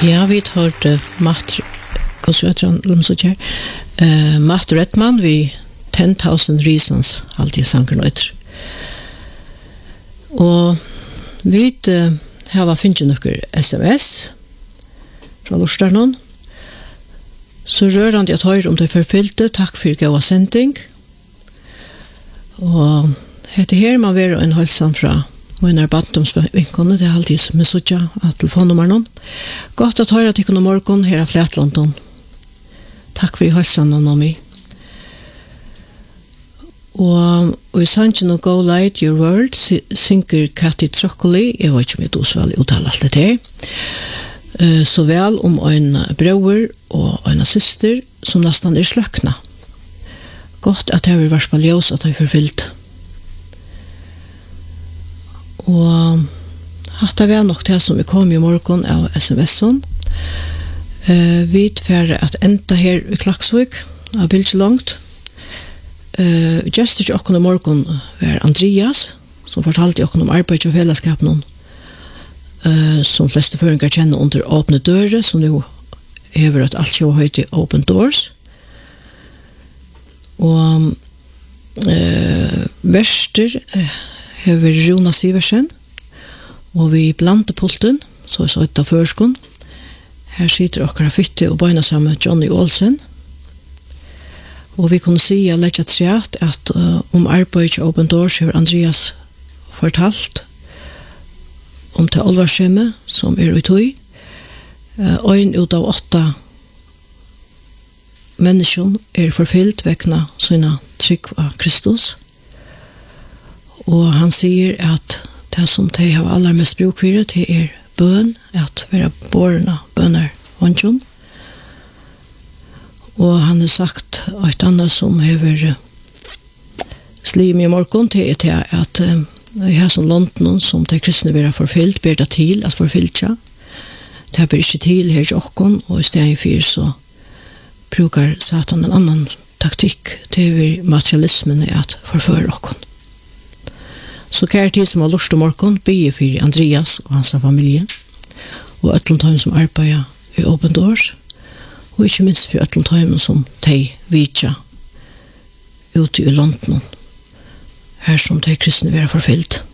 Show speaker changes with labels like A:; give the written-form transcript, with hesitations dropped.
A: Ja, vi hørte Matt Redman vi 10,000 Reasons, alltid sanker nøyter. Og vi har finnet noen SMS fra Lorstadnon. Så rørende jeg tar om det forfylte. Takk for gode sending. Og heter her man være en halsan fra mine baddomsvinkene, det alltid som sutja av telefonnummeren. Godt at høre til noen morgen her av Flatlandon. Takk for halsan og noe. Og i sangen Go Light Your World synker Katty Troccoli, jeg vet ikke om jeg dosvel uttale alt det her, så vel om en bror og en syster som nesten sløkna. Godt at jeg vil være spalljøs at jeg forfyllt. Og hatt var nok det som vi kom i morgen av SMS-en. Vi er at enda her i Klaksvik, av Bilgelangt. Gestur til okken i morgen var Andreas, som fortalte okken om arbeid og fellesskapen, som fleste føringer kjenner under åpne dører, som nå hever at alt kjøver høyt i Open Doors. Og verster hever Rona Siversen, og vi blant pulten, så er så ut av førskon. Her sitter okkara fytte og bøyna sammen Johnny Olsen. Og vi kunne si at letja treat at om arbeid i Open Doors har Andreas fortalt om til alvarskjemme som i tøy. Ein ut av 8 mennesker forfyllt vekna sina trygg av Kristus. Og han sier at det som de har aller mest bruk for det bøn, at være bårene bønner håndjon. Og han har sagt et annet som hever slim i morgen til at i hessen London som de kristne vil ha forfyllt, ber det til at forfyllt seg. Det ber ikke til her i okken, og i stedet for så brukar Satan en annan taktikk til materialismen at forføre okken. Så kjære tid som har lust om morgen, be for Andreas og hans familie, og ætlundtøym som arbeider i Open Doors, og ikke minst for ætlundtøym som de vitja ute i London, her som de kristne vil ha forfyllt.